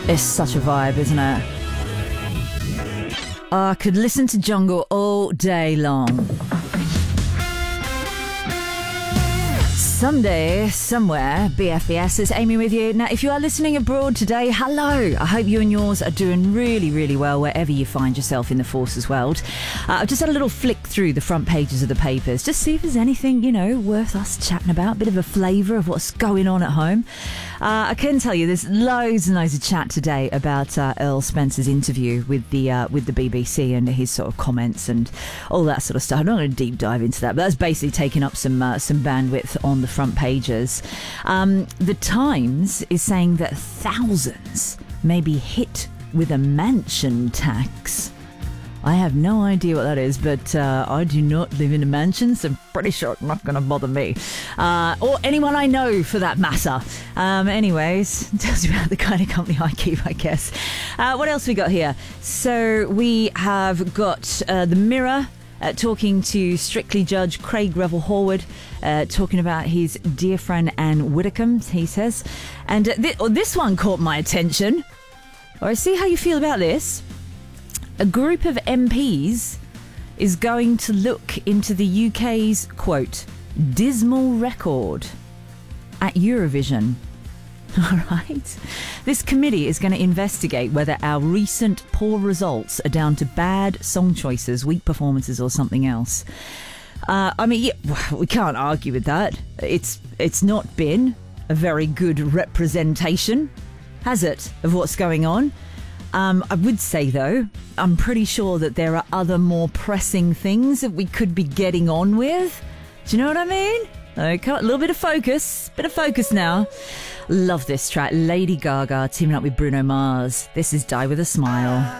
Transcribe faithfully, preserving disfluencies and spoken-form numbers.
It's such a vibe, isn't it? I could listen to Jungle all day long. Someday, somewhere, B F B S is Amy with you. Now, if you are listening abroad today, hello. I hope you and yours are doing really, really well wherever you find yourself in the forces world. Uh, I've just had a little flick through the front pages of the papers, just see if there's anything, you know, worth us chatting about, a bit of a flavour of what's going on at home. Uh, I can tell you there's loads and loads of chat today about uh, Earl Spencer's interview with the uh, with the B B C and his sort of comments and all that sort of stuff. I'm not going to deep dive into that, but that's basically taking up some uh, some bandwidth on the front pages. Um, the Times is saying that thousands may be hit with a mansion tax. I have no idea what that is, but uh, I do not live in a mansion, so I'm pretty sure it's not going to bother me. Uh, or anyone I know, for that matter. Um, anyways, tells you about the kind of company I keep, I guess. Uh, what else we got here? So we have got uh, The Mirror uh, talking to Strictly Judge Craig Revel Horwood, uh, talking about his dear friend Anne Widdecombe, he says. And uh, th- oh, this one caught my attention. All right, see how you feel about this. A group of M Ps is going to look into the U K's, quote, dismal record at Eurovision. All right. This committee is going to investigate whether our recent poor results are down to bad song choices, weak performances, or something else. Uh, I mean, yeah, we can't argue with that. It's it's not been a very good representation, has it, of what's going on? Um, I would say, though, I'm pretty sure that there are other more pressing things that we could be getting on with. Do you know what I mean? Okay, a little bit of focus. Bit of focus now. Love this track. Lady Gaga teaming up with Bruno Mars. This is Die With A Smile.